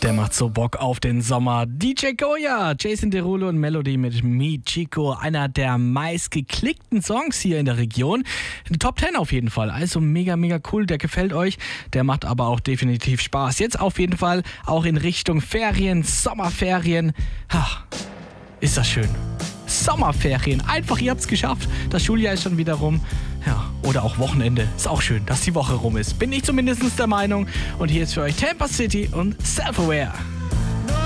Der macht so Bock auf den Sommer. DJ Goya, Jason Derulo und Melody mit Me Chico. Einer der meistgeklickten Songs hier in der Region. Top 10 auf jeden Fall. Also mega, mega cool. Der gefällt euch. Der macht aber auch definitiv Spaß. Jetzt auf jeden Fall auch in Richtung Ferien, Sommerferien. Ist das schön. Sommerferien. Einfach, ihr habt's geschafft. Das Schuljahr ist schon wieder rum. Ja, oder auch Wochenende. Ist auch schön, dass die Woche rum ist. Bin ich zumindest der Meinung. Und hier ist für euch Tampa City und Self-Aware.